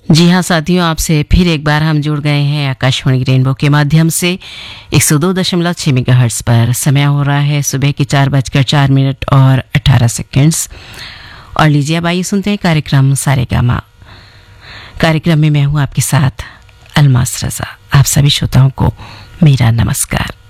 जी हाँ साथियों, आपसे फिर एक बार हम जुड़ गए हैं आकाशवाणी रेनबो के माध्यम से 102.6 मेगाहर्ट्ज़ पर। समय हो रहा है सुबह के 4:04 और 18 सेकंड्स। और लीजिए अब आइए सुनते हैं कार्यक्रम सारेगामा। कार्यक्रम में मैं हूँ आपके साथ अलमास रजा। आप सभी श्रोताओं को मेरा नमस्कार।